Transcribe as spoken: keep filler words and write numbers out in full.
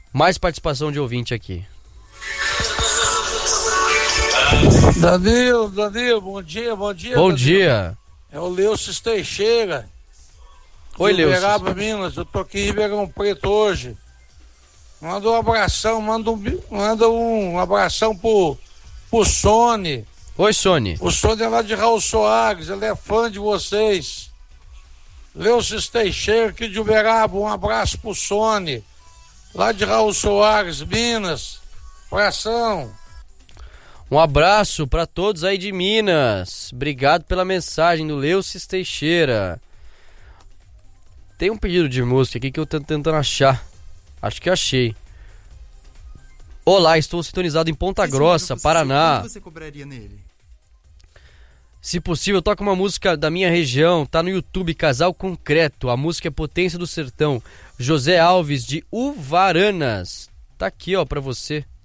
Mais participação de ouvinte aqui. Danilo, Danilo, bom dia, bom dia. Bom Danilo. dia. É o Leucis Teixeira. Oi, Leucis. Uberaba, Minas, eu tô aqui em Ribeirão Preto hoje. Manda um abração, manda um, manda um abração pro, pro Sony. Oi, Sony. O Sony é lá de Raul Soares, ele é fã de vocês. Leucis Teixeira aqui de Uberaba, um abraço pro Sony. Lá de Raul Soares, Minas. Abração. Um abraço para todos aí de Minas. Obrigado pela mensagem do Leucis Teixeira. Tem um pedido de música aqui que eu tô tentando achar. Acho que achei. Olá, estou sintonizado em Ponta Esse Grossa, Paraná. Quanto você cobraria nele? Se possível, toca uma música da minha região. Tá no YouTube, Casal Concreto. A música é Potência do Sertão. José Alves, de Uvaranas. Tá aqui, ó, pra você.